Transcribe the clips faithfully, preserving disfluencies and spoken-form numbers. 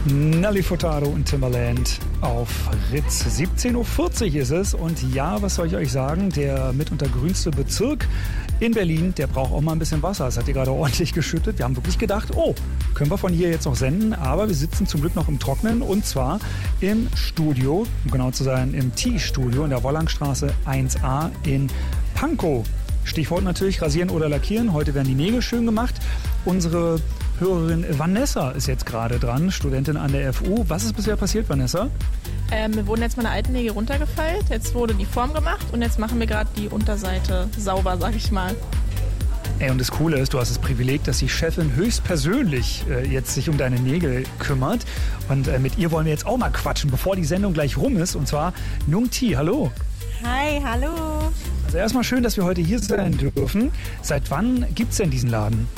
Nelly Furtado und Timbaland auf Ritz. siebzehn Uhr vierzig ist es und ja, was soll ich euch sagen, der mitunter grünste Bezirk in Berlin, der braucht auch mal ein bisschen Wasser. Es hat hier gerade ordentlich geschüttet. Wir haben wirklich gedacht, oh, können wir von hier jetzt noch senden, aber wir sitzen zum Glück noch im Trocknen und zwar im Studio, um genau zu sein, im T-Studio in der Wollangstraße eins a in Pankow. Stichwort natürlich rasieren oder lackieren. Heute werden die Nägel schön gemacht. Unsere Hörerin Vanessa ist jetzt gerade dran, Studentin an der F U. Was ist bisher passiert, Vanessa? Ähm, mir wurden jetzt meine alten Nägel runtergefeilt, jetzt wurde die Form gemacht und jetzt machen wir gerade die Unterseite sauber, sag ich mal. Ey, und das Coole ist, du hast das Privileg, dass die Chefin höchstpersönlich äh, jetzt sich um deine Nägel kümmert. Und äh, mit ihr wollen wir jetzt auch mal quatschen, bevor die Sendung gleich rum ist. Und zwar Nung Thi, hallo. Hi, hallo. Also erstmal schön, dass wir heute hier sein dürfen. Seit wann gibt es denn diesen Laden?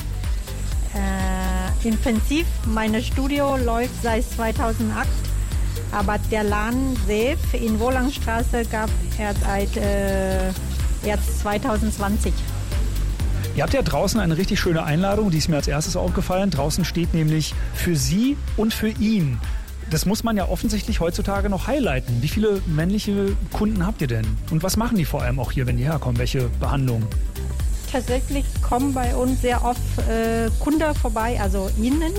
Äh, Im Prinzip, mein Studio läuft seit zweitausendacht, aber der Laden selbst in Wohlangstraße gab es seit äh, erst zweitausendzwanzig. Ihr habt ja draußen eine richtig schöne Einladung, die ist mir als erstes aufgefallen. Draußen steht nämlich für Sie und für ihn. Das muss man ja offensichtlich heutzutage noch highlighten. Wie viele männliche Kunden habt ihr denn? Und was machen die vor allem auch hier, wenn die herkommen? Welche Behandlungen? Tatsächlich kommen bei uns sehr oft äh, Kunden vorbei, also Ihnen,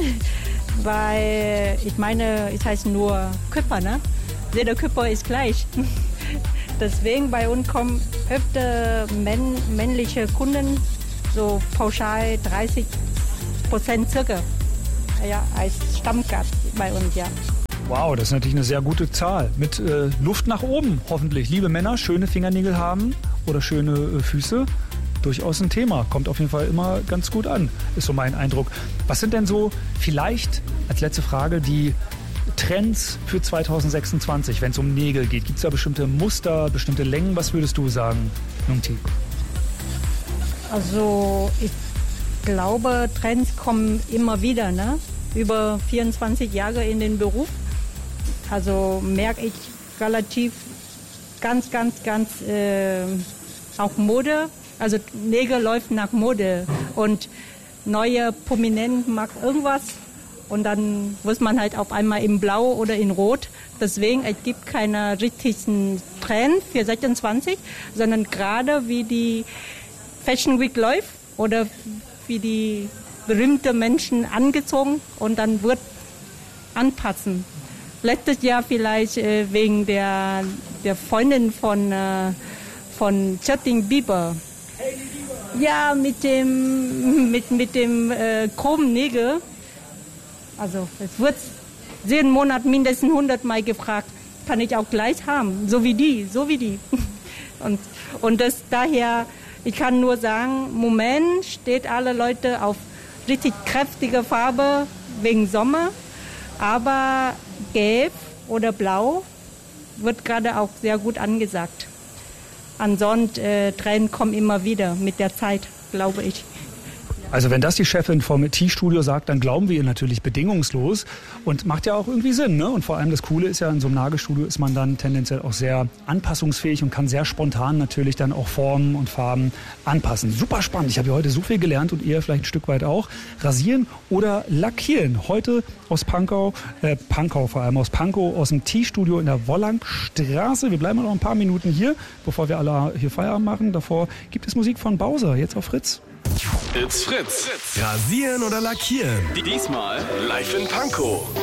weil ich meine, es heißt nur Körper, ne? Jeder Körper ist gleich. Deswegen bei uns kommen öfter männ männliche Kunden, so pauschal dreißig Prozent circa, ja, als Stammgast bei uns, ja. Wow, das ist natürlich eine sehr gute Zahl. Mit äh, Luft nach oben hoffentlich. Liebe Männer, schöne Fingernägel haben oder schöne äh, Füße. Durchaus ein Thema. Kommt auf jeden Fall immer ganz gut an, ist so mein Eindruck. Was sind denn so vielleicht als letzte Frage die Trends für zweitausendsechsundzwanzig, wenn es um Nägel geht? Gibt es da bestimmte Muster, bestimmte Längen? Was würdest du sagen, Nung Thi? Also ich glaube, Trends kommen immer wieder, ne? Über vierundzwanzig Jahre in den Beruf. Also merke ich relativ ganz, ganz, ganz äh, auch Mode. Also Nägel läuft nach Mode und neue Prominent mag irgendwas und dann muss man halt auf einmal in Blau oder in Rot. Deswegen es gibt keinen richtigen Trend für sechsundzwanzig, sondern gerade wie die Fashion Week läuft oder wie die berühmten Menschen angezogen und dann wird anpassen. Letztes Jahr vielleicht äh, wegen der, der Freundin von, äh, von Justin Bieber. Ja, mit dem, mit, mit dem äh, groben Nägel. Also es wird jeden Monat mindestens hundert Mal gefragt, kann ich auch gleich haben, so wie die, so wie die. Und, und das daher, ich kann nur sagen, im Moment steht alle Leute auf richtig kräftige Farbe wegen Sommer, aber gelb oder blau wird gerade auch sehr gut angesagt. Ansonsten äh, Tränen kommen immer wieder mit der Zeit, glaube ich. Also wenn das die Chefin vom T-Studio sagt, dann glauben wir ihr natürlich bedingungslos und macht ja auch irgendwie Sinn, ne? Und vor allem das Coole ist ja, in so einem Nagelstudio ist man dann tendenziell auch sehr anpassungsfähig und kann sehr spontan natürlich dann auch Formen und Farben anpassen. Super spannend. Ich habe ja heute so viel gelernt und ihr vielleicht ein Stück weit auch. Rasieren oder lackieren. Heute aus Pankow, äh, Pankow vor allem, aus Pankow, aus dem T-Studio in der Wollangstraße. Wir bleiben noch ein paar Minuten hier, bevor wir alle hier Feierabend machen. Davor gibt es Musik von Bowser, jetzt auf Fritz. It's Fritz. Rasieren oder lackieren? Diesmal live in Pankow.